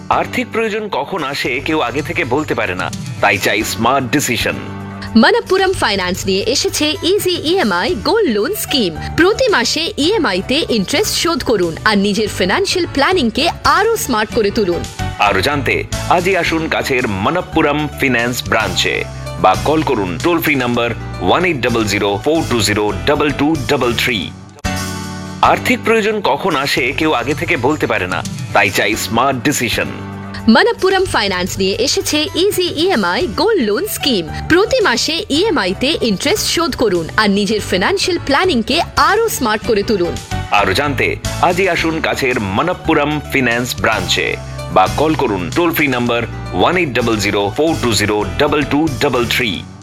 আর্থিক প্রয়োজন কখন আসে কেউ আগে থেকে বলতে পারে না, তাই চাই স্মার্ট ডিসিশন। মনপ্পুরম ফাইন্যান্স নিয়ে এসেছে easy EMI gold loan scheme. প্রতি মাসে ইএমআই তে ইন্টারেস্ট শোধ করুন আর নিজের ফিনান্সিয়াল প্ল্যানিং কে আরো স্মার্ট করে তুলুন। আরো জানতে আজই আসুন কাছের মনপ্পুরম ফিন্যান্স ব্রাঞ্চে বা কল করুন টোল ফ্রি নাম্বার 1800-420-2233। আর্থিক প্রয়োজন কখন আসে কেউ আগে থেকে বলতে পারে না, তাই চাই স্মার্ট ডিসিশন। মনপ্পুরম ফাইন্যান্স নিয়ে এসেছে easy EMI gold loan scheme. প্রতি মাসে ইএমআই তে ইন্টারেস্ট শোধ করুন আর নিজের ফিনান্সিয়াল প্ল্যানিং কে আরো স্মার্ট করে তুলুন। আরো জানতে আজই আসুন কাছের মনপ্পুরম ফিন্যান্স ব্রাঞ্চে বা কল করুন টোল ফ্রি নাম্বার 1800-420-2233।